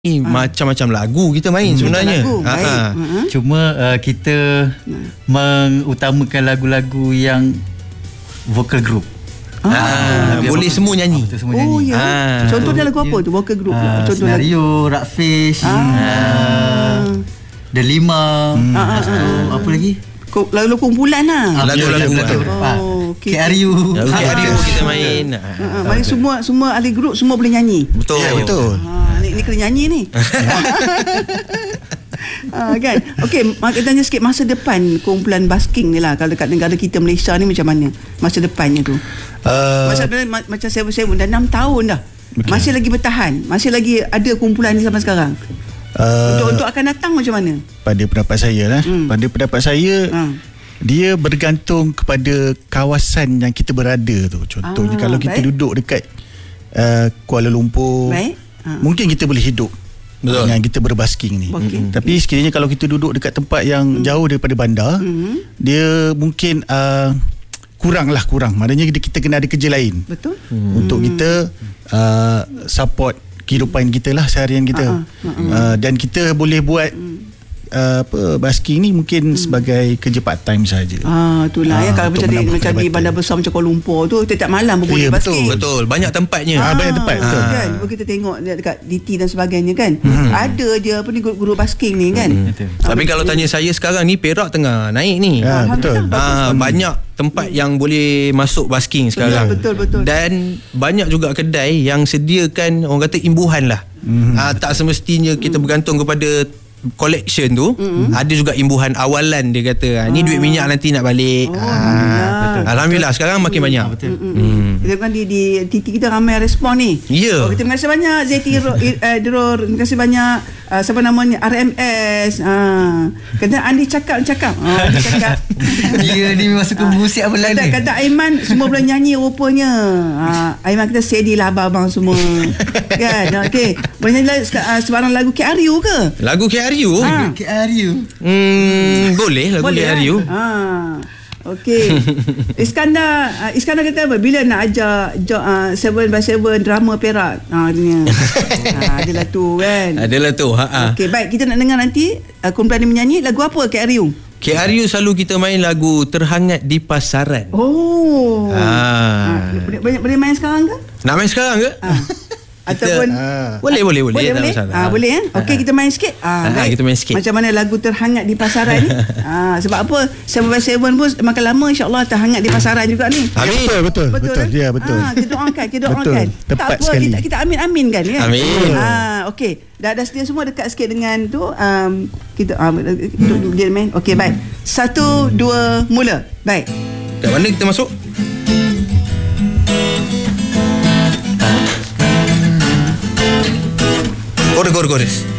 macam-macam lagu kita main sebenarnya. Cuma kita mengutamakan lagu-lagu yang vocal group. Boleh semua nyanyi. Contohnya lagu apa tu vocal group? Senario, Rockfish, Delima, apa lagi? Lagu kumpulan lah. Lagu-lagu KRU. KRU kita main. Main semua ahli grup semua boleh nyanyi. Betul. Ni kena nyanyi ni. Kan. Okey, kita tanya sikit masa depan kumpulan basking ni lah. Kalau dekat negara kita Malaysia ni macam mana masa depannya tu? Macam Seven dah 6 tahun dah. Masih lagi bertahan. Masih lagi ada kumpulan ni sampai sekarang. Untuk akan datang macam mana? Pada pendapat saya lah. Pada pendapat saya dia bergantung kepada kawasan yang kita berada tu. Contohnya kalau kita duduk dekat Kuala Lumpur, mungkin kita boleh hidup dengan kita berbasking ni. Tapi sekiranya kalau kita duduk dekat tempat yang jauh daripada bandar, dia mungkin kurang. Maknanya kita kena ada kerja lain. Betul. Untuk kita support kehidupan kita lah, seharian kita. Dan kita boleh buat basking ni mungkin sebagai kerja part time saja. Itulah ya, kalau macam di bandar besar macam Kuala Lumpur tu setiap malam boleh basking. Betul. Banyak tempatnya. Banyak tempat. Betul. Kan? Kita tengok dekat DT dan sebagainya kan. Ada je apa ni guru basking ni kan. Tapi kalau tanya saya sekarang ni Perak tengah naik ni. Betul. Banyak tempat yang boleh masuk basking sekarang. Betul. Dan banyak juga kedai yang sediakan orang kata imbuhan lah. Tak semestinya kita bergantung kepada collection tu. Ada juga imbuhan awalan, dia kata ni duit minyak nanti nak balik. Alhamdulillah sekarang makin banyak. Betul. Kita kan di TT kita ramai respon ni. Terima kasih banyak Zeti Dror, terima kasih banyak siapa namanya RMS. Kata Andi cakap dia ni masuk ke musik apa lain. Kata Aiman semua boleh nyanyi rupanya. Aiman kita steady lah abang semua. Kan. Okey, boleh nyanyi sebarang lagu KRU ke? Lagu KRU? Boleh lagu KRU. Okey. Iskandar kata apa? Bila nak ajak 7x7 drama Perak? Adalah tu kan. Adalah tu. Okey, baik, kita nak dengar nanti kumpulan ni menyanyi lagu apa KRU? KRU selalu kita main lagu Terhangat di Pasaran. Boleh main sekarang ke? Nak main sekarang ke? Ataupun boleh. Boleh kan? Okey, kita main sikit. Kita main sikit. Macam mana lagu Terhangat di Pasaran ni? Sebab apa? 7x7 pun makin lama insya-Allah terhangat di pasaran juga ni. Amin. Betul. Ya, betul. Kita doakan. Tepat tak apa, sekali. kita amin kan ya. Amin. Okey. Dah sedia semua dekat sikit dengan tu. Kita dia main. Okey, baik. 1 2 mula. Baik. Kat mana kita masuk? Chorus.